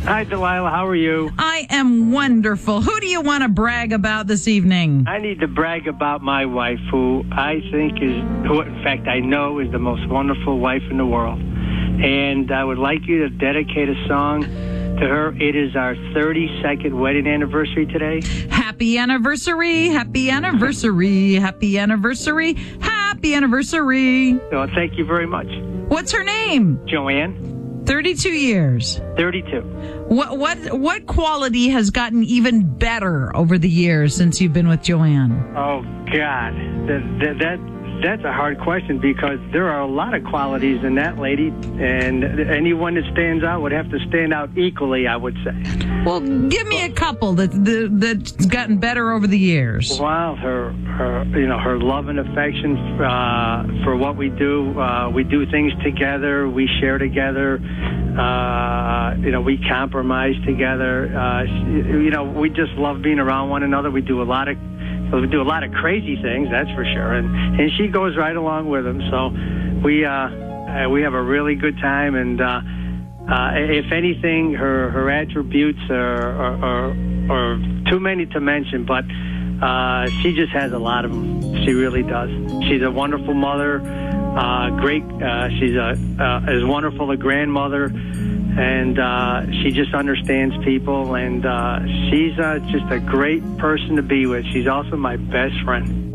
Hi, Delilah. How are you? I am wonderful. Who do you want to brag about this evening? I need to brag about my wife, who I think in fact, I know is the most wonderful wife in the world. And I would like you to dedicate a song to her. It is our 32nd wedding anniversary today. Happy anniversary, happy anniversary, happy anniversary, happy anniversary. So thank you very much. What's her name? Joanne. 32 years. 32. What quality has gotten even better over the years since you've been with Joanne? Oh, God. That's a hard question because there are a lot of qualities in that lady, and anyone that stands out would have to stand out equally, I would say. Well, give me a couple that's gotten better over the years. Wow, her love and affection for what we do. We do things together. We share together. We compromise together. We just love being around one another. We do a lot of crazy things, that's for sure, and she goes right along with them. So we have a really good time, and if anything, her attributes are too many to mention, but she just has a lot of them. She really does. She's a wonderful mother, great. She's as wonderful a grandmother. And she just understands people, and she's just a great person to be with. She's also my best friend.